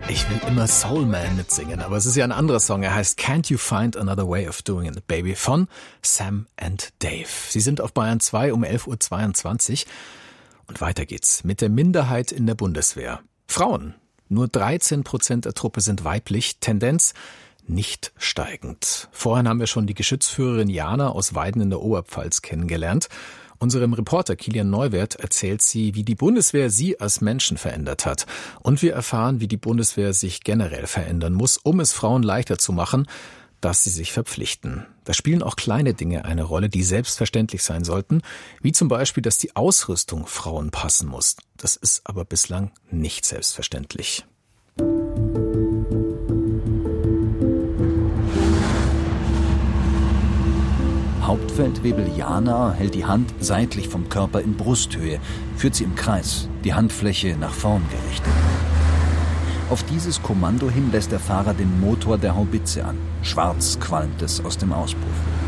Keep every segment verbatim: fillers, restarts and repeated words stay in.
Ich will immer Soul Man mitsingen, aber es ist ja ein anderer Song. Er heißt Can't You Find Another Way of Doing It, Baby von Sam and Dave. Sie sind auf Bayern zwei um elf Uhr zweiundzwanzig. Und weiter geht's mit der Minderheit in der Bundeswehr. Frauen. Nur dreizehn Prozent der Truppe sind weiblich. Tendenz nicht steigend. Vorhin haben wir schon die Geschützführerin Jana aus Weiden in der Oberpfalz kennengelernt. Unserem Reporter Kilian Neuwirth erzählt sie, wie die Bundeswehr sie als Menschen verändert hat. Und wir erfahren, wie die Bundeswehr sich generell verändern muss, um es Frauen leichter zu machen, dass sie sich verpflichten. Da spielen auch kleine Dinge eine Rolle, die selbstverständlich sein sollten, wie zum Beispiel, dass die Ausrüstung Frauen passen muss. Das ist aber bislang nicht selbstverständlich. Hauptfeldwebel Jana hält die Hand seitlich vom Körper in Brusthöhe, führt sie im Kreis, die Handfläche nach vorn gerichtet. Auf dieses Kommando hin lässt der Fahrer den Motor der Haubitze an. Schwarz qualmt es aus dem Auspuff.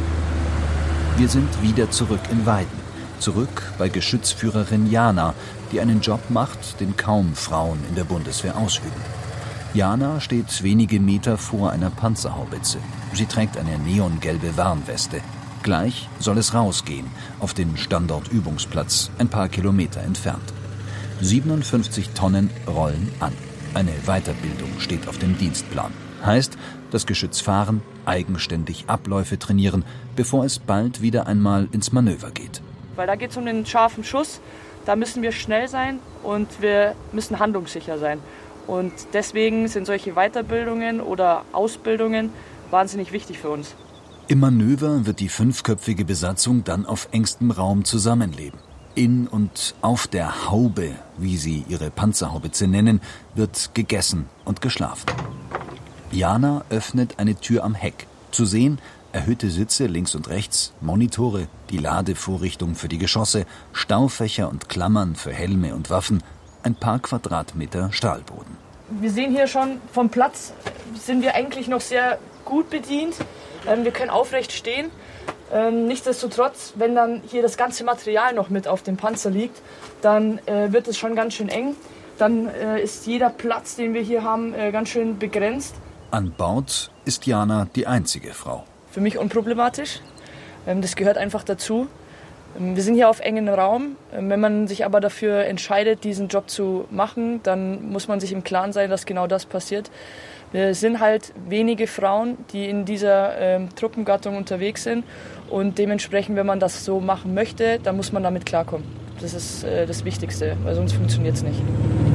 Wir sind wieder zurück in Weiden. Zurück bei Geschützführerin Jana, die einen Job macht, den kaum Frauen in der Bundeswehr ausüben. Jana steht wenige Meter vor einer Panzerhaubitze. Sie trägt eine neongelbe Warnweste. Gleich soll es rausgehen, auf den Standortübungsplatz, ein paar Kilometer entfernt. siebenundfünfzig Tonnen rollen an. Eine Weiterbildung steht auf dem Dienstplan. Heißt, das Geschütz fahren, eigenständig Abläufe trainieren, bevor es bald wieder einmal ins Manöver geht. Weil da geht es um den scharfen Schuss, da müssen wir schnell sein und wir müssen handlungssicher sein. Und deswegen sind solche Weiterbildungen oder Ausbildungen wahnsinnig wichtig für uns. Im Manöver wird die fünfköpfige Besatzung dann auf engstem Raum zusammenleben. In und auf der Haube, wie sie ihre Panzerhaubitze nennen, wird gegessen und geschlafen. Jana öffnet eine Tür am Heck. Zu sehen, erhöhte Sitze links und rechts, Monitore, die Ladevorrichtung für die Geschosse, Staufächer und Klammern für Helme und Waffen, ein paar Quadratmeter Stahlboden. Wir sehen hier schon, vom Platz sind wir eigentlich noch sehr gut bedient. Wir können aufrecht stehen. Nichtsdestotrotz, wenn dann hier das ganze Material noch mit auf dem Panzer liegt, dann wird es schon ganz schön eng. Dann ist jeder Platz, den wir hier haben, ganz schön begrenzt. An Bord ist Jana die einzige Frau. Für mich unproblematisch. Das gehört einfach dazu. Wir sind hier auf engem Raum. Wenn man sich aber dafür entscheidet, diesen Job zu machen, dann muss man sich im Klaren sein, dass genau das passiert. Wir sind halt wenige Frauen, die in dieser äh, Truppengattung unterwegs sind. Und dementsprechend, wenn man das so machen möchte, dann muss man damit klarkommen. Das ist äh, das Wichtigste, weil sonst funktioniert es nicht.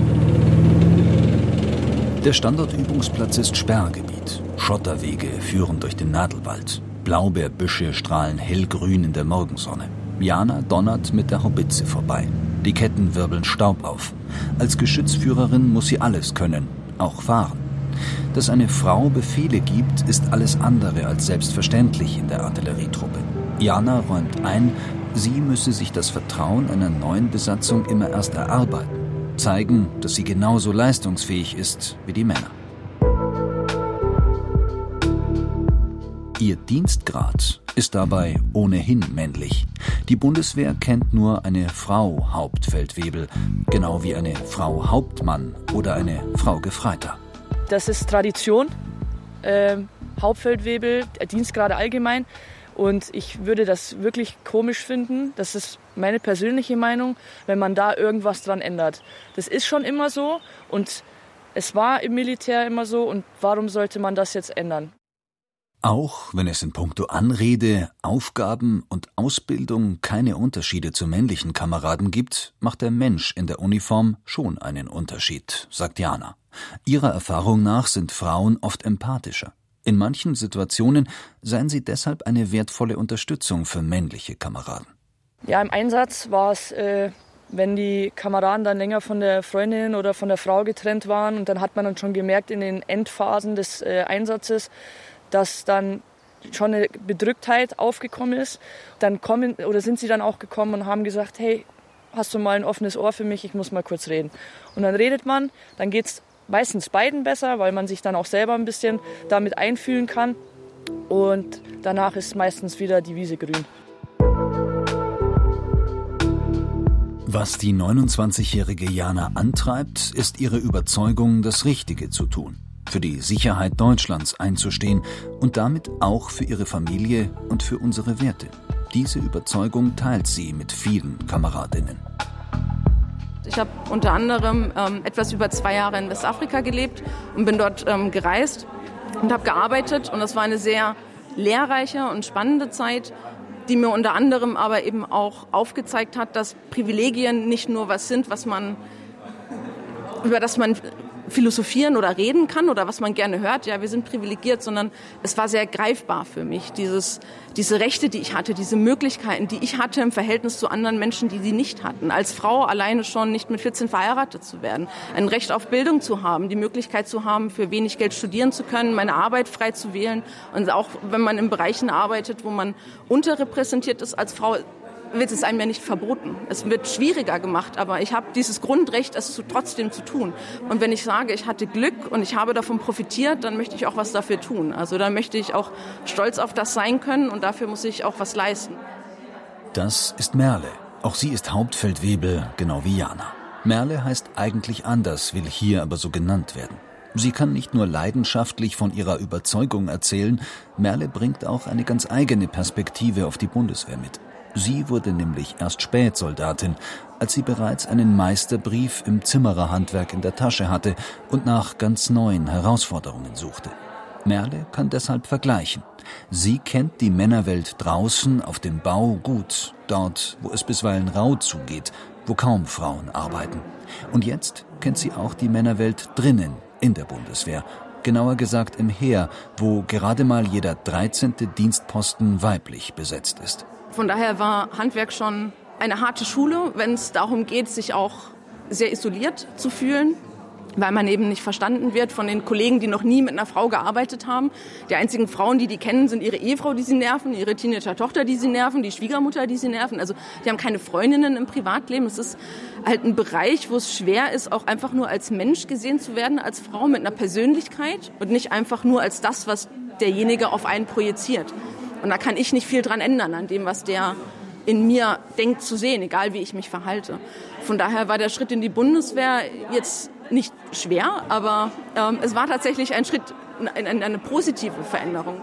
Der Standortübungsplatz ist Sperrgebiet. Schotterwege führen durch den Nadelwald. Blaubeerbüsche strahlen hellgrün in der Morgensonne. Jana donnert mit der Haubitze vorbei. Die Ketten wirbeln Staub auf. Als Geschützführerin muss sie alles können, auch fahren. Dass eine Frau Befehle gibt, ist alles andere als selbstverständlich in der Artillerietruppe. Jana räumt ein, sie müsse sich das Vertrauen einer neuen Besatzung immer erst erarbeiten. Zeigen, dass sie genauso leistungsfähig ist wie die Männer. Ihr Dienstgrad ist dabei ohnehin männlich. Die Bundeswehr kennt nur eine Frau Hauptfeldwebel, genau wie eine Frau Hauptmann oder eine Frau Gefreiter. Das ist Tradition, äh, Hauptfeldwebel, Dienstgrade allgemein. Und ich würde das wirklich komisch finden, das ist meine persönliche Meinung, wenn man da irgendwas dran ändert. Das ist schon immer so und es war im Militär immer so und warum sollte man das jetzt ändern? Auch wenn es in puncto Anrede, Aufgaben und Ausbildung keine Unterschiede zu männlichen Kameraden gibt, macht der Mensch in der Uniform schon einen Unterschied, sagt Jana. Ihrer Erfahrung nach sind Frauen oft empathischer. In manchen Situationen seien sie deshalb eine wertvolle Unterstützung für männliche Kameraden. Ja, im Einsatz war es, äh, wenn die Kameraden dann länger von der Freundin oder von der Frau getrennt waren und dann hat man dann schon gemerkt in den Endphasen des äh, Einsatzes, dass dann schon eine Bedrücktheit aufgekommen ist. Dann kommen oder sind sie dann auch gekommen und haben gesagt, hey, hast du mal ein offenes Ohr für mich, ich muss mal kurz reden. Und dann redet man, dann geht es meistens beiden besser, weil man sich dann auch selber ein bisschen damit einfühlen kann. Und danach ist meistens wieder die Wiese grün. Was die neunundzwanzigjährige Jana antreibt, ist ihre Überzeugung, das Richtige zu tun, für die Sicherheit Deutschlands einzustehen und damit auch für ihre Familie und für unsere Werte. Diese Überzeugung teilt sie mit vielen Kameradinnen. Ich habe unter anderem ähm, etwas über zwei Jahre in Westafrika gelebt und bin dort ähm, gereist und habe gearbeitet. Und das war eine sehr lehrreiche und spannende Zeit, die mir unter anderem aber eben auch aufgezeigt hat, dass Privilegien nicht nur was sind, was man, über das man philosophieren oder reden kann oder was man gerne hört, ja, wir sind privilegiert, sondern es war sehr greifbar für mich, dieses, diese Rechte, die ich hatte, diese Möglichkeiten, die ich hatte im Verhältnis zu anderen Menschen, die sie nicht hatten. Als Frau alleine schon nicht mit vierzehn verheiratet zu werden, ein Recht auf Bildung zu haben, die Möglichkeit zu haben, für wenig Geld studieren zu können, meine Arbeit frei zu wählen und auch wenn man in Bereichen arbeitet, wo man unterrepräsentiert ist als Frau, wird es einem ja nicht verboten. Es wird schwieriger gemacht, aber ich habe dieses Grundrecht, es zu, trotzdem zu tun. Und wenn ich sage, ich hatte Glück und ich habe davon profitiert, dann möchte ich auch was dafür tun. Also dann möchte ich auch stolz auf das sein können und dafür muss ich auch was leisten. Das ist Merle. Auch sie ist Hauptfeldwebel, genau wie Jana. Merle heißt eigentlich anders, will hier aber so genannt werden. Sie kann nicht nur leidenschaftlich von ihrer Überzeugung erzählen, Merle bringt auch eine ganz eigene Perspektive auf die Bundeswehr mit. Sie wurde nämlich erst spät Soldatin, als sie bereits einen Meisterbrief im Zimmererhandwerk in der Tasche hatte und nach ganz neuen Herausforderungen suchte. Merle kann deshalb vergleichen. Sie kennt die Männerwelt draußen auf dem Bau gut, dort, wo es bisweilen rau zugeht, wo kaum Frauen arbeiten. Und jetzt kennt sie auch die Männerwelt drinnen, in der Bundeswehr. Genauer gesagt im Heer, wo gerade mal jeder dreizehnte Dienstposten weiblich besetzt ist. Von daher war Handwerk schon eine harte Schule, wenn es darum geht, sich auch sehr isoliert zu fühlen, weil man eben nicht verstanden wird von den Kollegen, die noch nie mit einer Frau gearbeitet haben. Die einzigen Frauen, die die kennen, sind ihre Ehefrau, die sie nerven, ihre Teenager-Tochter, die sie nerven, die Schwiegermutter, die sie nerven. Also die haben keine Freundinnen im Privatleben. Es ist halt ein Bereich, wo es schwer ist, auch einfach nur als Mensch gesehen zu werden, als Frau mit einer Persönlichkeit und nicht einfach nur als das, was derjenige auf einen projiziert. Und da kann ich nicht viel dran ändern, an dem, was der in mir denkt zu sehen, egal wie ich mich verhalte. Von daher war der Schritt in die Bundeswehr jetzt nicht schwer, aber ähm, es war tatsächlich ein Schritt in eine, eine positive Veränderung.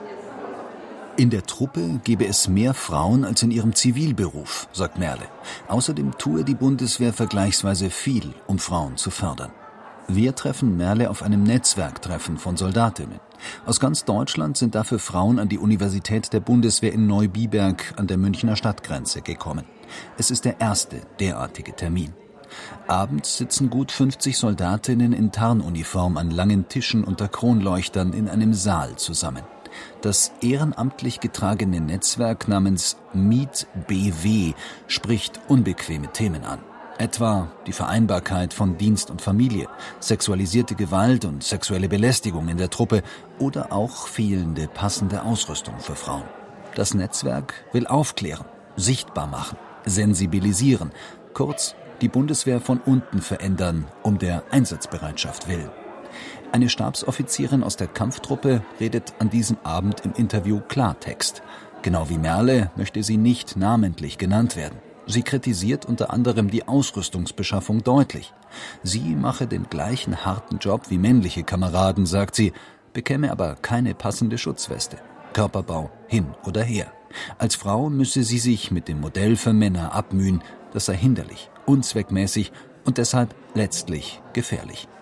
In der Truppe gebe es mehr Frauen als in ihrem Zivilberuf, sagt Merle. Außerdem tue die Bundeswehr vergleichsweise viel, um Frauen zu fördern. Wir treffen Merle auf einem Netzwerktreffen von Soldatinnen. Aus ganz Deutschland sind dafür Frauen an die Universität der Bundeswehr in Neubiberg an der Münchner Stadtgrenze gekommen. Es ist der erste derartige Termin. Abends sitzen gut fünfzig Soldatinnen in Tarnuniform an langen Tischen unter Kronleuchtern in einem Saal zusammen. Das ehrenamtlich getragene Netzwerk namens Meet B W spricht unbequeme Themen an. Etwa die Vereinbarkeit von Dienst und Familie, sexualisierte Gewalt und sexuelle Belästigung in der Truppe oder auch fehlende passende Ausrüstung für Frauen. Das Netzwerk will aufklären, sichtbar machen, sensibilisieren, kurz die Bundeswehr von unten verändern, um der Einsatzbereitschaft willen. Eine Stabsoffizierin aus der Kampftruppe redet an diesem Abend im Interview Klartext. Genau wie Merle möchte sie nicht namentlich genannt werden. Sie kritisiert unter anderem die Ausrüstungsbeschaffung deutlich. Sie mache den gleichen harten Job wie männliche Kameraden, sagt sie, bekäme aber keine passende Schutzweste. Körperbau hin oder her. Als Frau müsse sie sich mit dem Modell für Männer abmühen, das sei hinderlich, unzweckmäßig und deshalb letztlich gefährlich.